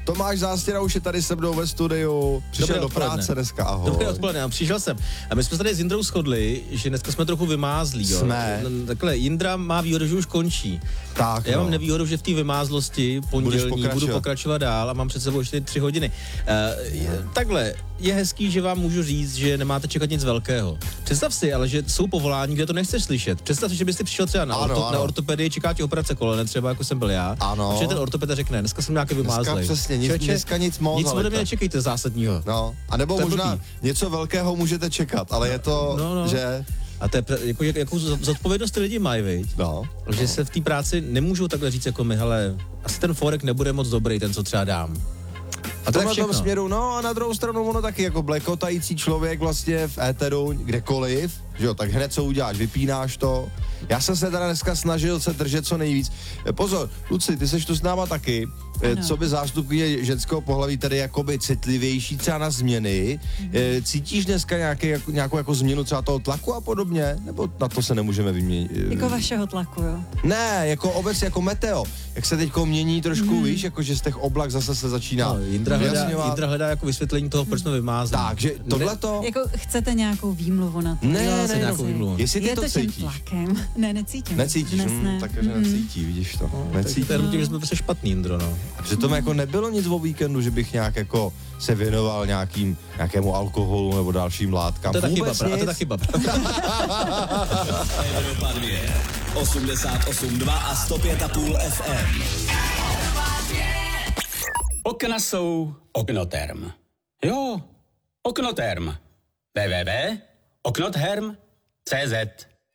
Tomáš Zástěra už je tady se mnou ve studiu. Přišel do práce dneska, ahoj. Dobré odpoledne, přišel jsem. A my jsme se tady s Jindrou shodli, že dneska jsme trochu vymázlí, jo. Jsme. Takhle, Jindra má výhodu, že už končí. Tak, Já mám nevýhodu, že v té vymázlosti pondělní budu pokračovat dál a mám před sebou ještě 3 hodiny. Takhle, je hezký, že vám můžu říct, že nemáte čekat nic velkého. Představ si, ale že jsou povolání, kde to nechceš slyšet. Představ si, že byste přišel třeba na ortopedii, čeká ti operace kolene, třeba jako jsem byl já. Ano. A ten ortopeda řekne, dneska jsem nějaký vymázlej. Dneska nic moc. Nic ode mě nečekejte zásadního. No, a nebo možná něco velkého můžete čekat, ale je to, že... A to je jakou zodpovědnost ty lidi mají, viď? No. Že se v té práci nemůžou takhle říct jako my, hele, asi ten forek nebude moc dobrý, ten, co třeba dám. A to je v tom směru, no a na druhou stranu ono taky jako blekotající člověk vlastně v éteru kdekoliv, že jo, tak hned co uděláš, vypínáš to. Já jsem se teda dneska snažil se držet co nejvíc. Pozor, Luci, ty seš tu s náma taky, co by zástupkyně ženského pohlaví tedy jakoby citlivější třeba na změny. Cítíš dneska nějakou jako změnu třeba toho tlaku a podobně? Nebo na to se nemůžeme vyměnit? Jako vašeho tlaku, jo? Ne, jako obecně, jako meteo. Jak se teďko mění trošku, víš, jako že z těch oblak zase se začíná. No, Jindra hledá jako vysvětlení toho, proč jsme vymázli. Takže tohleto... Jako chcete nějakou výmluvu na to? Ne, nějakou výmluvu. Jestli ty je to tím cítíš. Tlakem. Ne, necítím. Necítíš, takže necítí, vidíš to. Necítí. Tak tím, že jsme prostě špatný, Jindro, no. Přitom jako nebylo nic o víkendu, že bych nějak jako se věnoval nějakému alkoholu nebo dalším látkám. To je taky chyba. 88,2 a 105,5 FM. Okna jsou Oknoterm. Jo, Oknoterm. www.oknotherm.cz